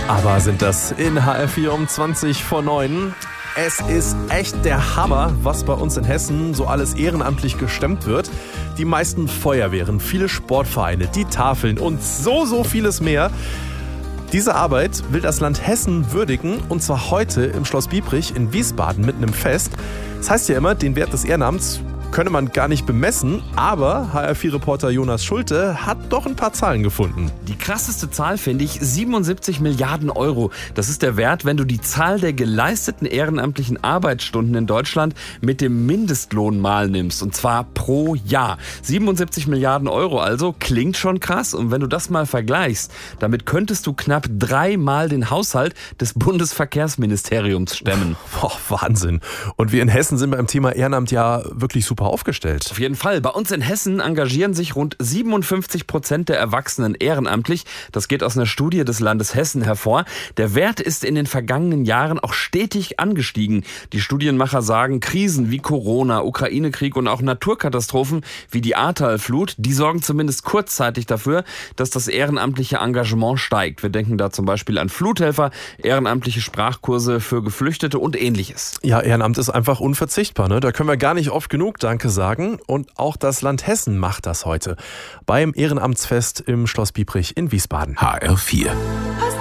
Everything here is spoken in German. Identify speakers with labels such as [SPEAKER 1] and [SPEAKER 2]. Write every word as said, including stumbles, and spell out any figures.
[SPEAKER 1] Aber sind das in H R vier um zwanzig vor neun. Es ist echt der Hammer, was bei uns in Hessen so alles ehrenamtlich gestemmt wird. Die meisten Feuerwehren, viele Sportvereine, die Tafeln und so, so vieles mehr. Diese Arbeit will das Land Hessen würdigen, und zwar heute im Schloss Biebrich in Wiesbaden mit einem Fest. Das heißt ja immer, den Wert des Ehrenamts könne man gar nicht bemessen, aber H R vier Reporter Jonas Schulte hat doch ein paar Zahlen gefunden.
[SPEAKER 2] Die krasseste Zahl finde ich siebenundsiebzig Milliarden Euro. Das ist der Wert, wenn du die Zahl der geleisteten ehrenamtlichen Arbeitsstunden in Deutschland mit dem Mindestlohn mal nimmst, und zwar pro Jahr. siebenundsiebzig Milliarden Euro also, klingt schon krass, und wenn du das mal vergleichst, damit könntest du knapp dreimal den Haushalt des Bundesverkehrsministeriums stemmen.
[SPEAKER 1] Boah, Wahnsinn. Und wir in Hessen sind beim Thema Ehrenamt ja wirklich super aufgestellt.
[SPEAKER 2] Auf jeden Fall. Bei uns in Hessen engagieren sich rund siebenundfünfzig Prozent der Erwachsenen ehrenamtlich. Das geht aus einer Studie des Landes Hessen hervor. Der Wert ist in den vergangenen Jahren auch stetig angestiegen. Die Studienmacher sagen, Krisen wie Corona, Ukraine-Krieg und auch Naturkatastrophen wie die Ahrtal-Flut, die sorgen zumindest kurzzeitig dafür, dass das ehrenamtliche Engagement steigt. Wir denken da zum Beispiel an Fluthelfer, ehrenamtliche Sprachkurse für Geflüchtete und Ähnliches.
[SPEAKER 1] Ja, Ehrenamt ist einfach unverzichtbar, ne? Da können wir gar nicht oft genug Danke sagen. Und auch das Land Hessen macht das heute beim Ehrenamtsfest im Schloss Biebrich in Wiesbaden.
[SPEAKER 3] H R vier